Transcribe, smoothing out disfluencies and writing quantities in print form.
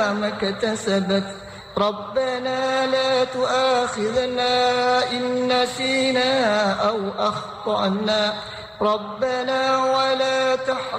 ما اكتسبت ربنا لا تؤاخذنا إن نسينا أو أخطأنا ربنا ولا تحرمنا